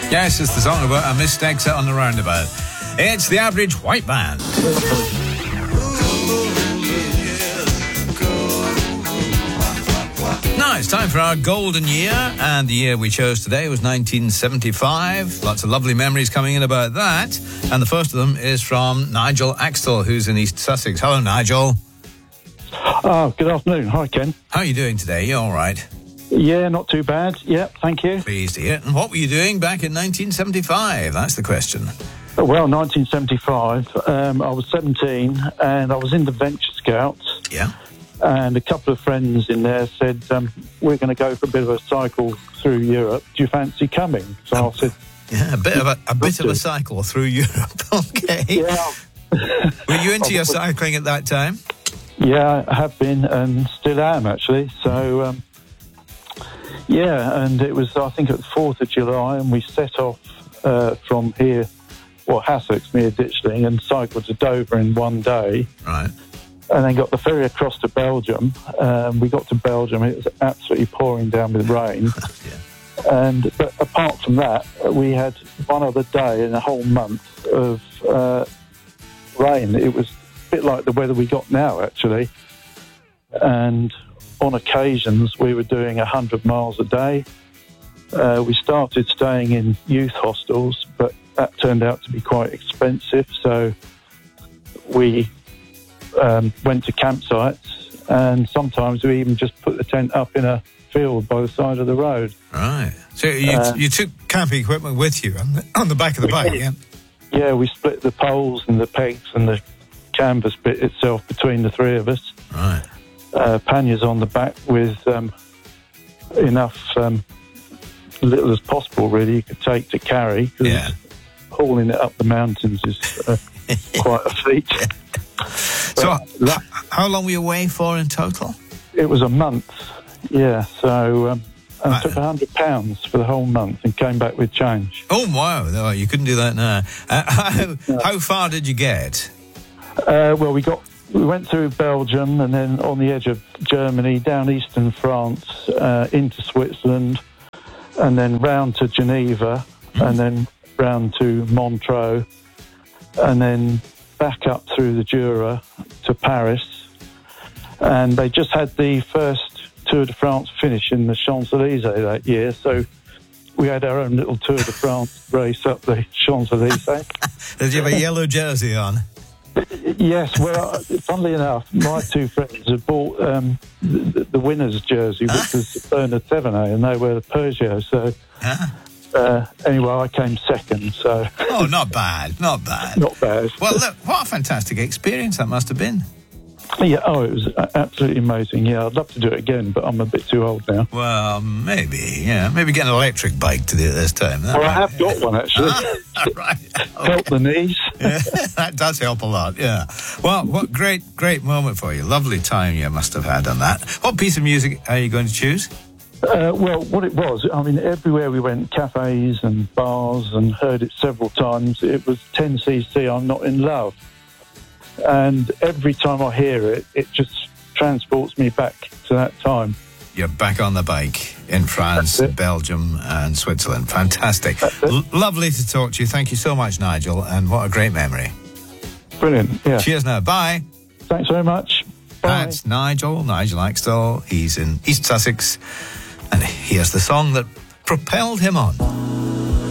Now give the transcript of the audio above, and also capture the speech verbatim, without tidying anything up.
Yes, it's the song about a mistake set on the roundabout. It's the Average White Band. Now it's time for our golden year, and the year we chose today was nineteen seventy-five. Lots of lovely memories coming in about that, and the first of them is from Nigel Axtell, who's in East Sussex. Hello, Nigel. Oh, good afternoon. Hi, Ken. How are you doing today? You all right? Yeah, not too bad. Yeah, thank you. Pleased to hear. And what were you doing back in nineteen seventy-five? That's the question. Well, nineteen seventy-five, um, I was seventeen, and I was in the Venture Scouts. Yeah. And a couple of friends in there said, um, we're going to go for a bit of a cycle through Europe. Do you fancy coming? So um, I said... Yeah, a bit of a, a bit of a cycle through Europe. Okay. Yeah. Were you into your cycling at that time? Yeah, I have been and still am, actually. So, um, yeah, and it was, I think, at the fourth of July, and we set off uh, from here, well, Hassocks, near Ditchling, and cycled to Dover in one day. Right. And then got the ferry across to Belgium. Um, we got to Belgium, it was absolutely pouring down with rain. Yeah. And but apart from that, we had one other day in a whole month of uh, rain. It was a bit like the weather we got now, actually. And on occasions, we were doing one hundred miles a day. Uh, we started staying in youth hostels, but that turned out to be quite expensive. So we um, went to campsites, and sometimes we even just put the tent up in a field by the side of the road. Right. So you, Uh, you took camping equipment with you on the, on the back of the bike, yeah? Yeah, we split the poles and the pegs and the canvas bit itself between the three of us. Right. Uh, panniers on the back with um, enough, um, little as possible, really, you could take to carry. 'Cause Yeah. hauling it up the mountains is uh, quite a feat. So, But h- how long were you away for in total? it was a month, yeah. So um, I Right. took one hundred pounds for the whole month and came back with change. Oh, wow. No, you couldn't do that now. Uh, how, how far did you get? Uh, well, we got we went through Belgium and then on the edge of Germany, down eastern France, uh, into Switzerland, and then round to Geneva, Mm. and then round to Montreux, and then back up through the Jura to Paris. And they just had the first Tour de France finish in the Champs-Élysées that year, so we had our own little Tour de France race up the Champs-Élysées. Did you have a yellow jersey on? Yes, well, funnily enough, my two friends had bought um, the, the winner's jersey, which was Bernard Thévenet, and they were the Peugeot. So, Huh? uh, anyway, I came second, so Oh, not bad. Not bad. not bad. Well, look, what a fantastic experience that must have been. Yeah, oh, it was absolutely amazing. Yeah, I'd love to do it again, but I'm a bit too old now. Well, maybe, yeah. Maybe get an electric bike to do it this time. That Well, I might- have got one, actually. Ah, right. Help the knees. Yeah, that does help a lot, yeah. Well, what great, great moment for you. Lovely time you must have had on that. What piece of music are you going to choose? Uh, well, what it was, I mean, everywhere we went, cafes and bars, and heard it several times, it was ten C C, I'm Not in Love. And every time I hear it, it just transports me back to that time. You're back on the bike in France, That's it. Belgium and Switzerland. Fantastic. L- lovely to talk to you. Thank you so much, Nigel, and what a great memory. Brilliant, yeah. Cheers now. Bye. Thanks very much. Bye. That's Nigel, Nigel Axtell. He's in East Sussex, and here's the song that propelled him on.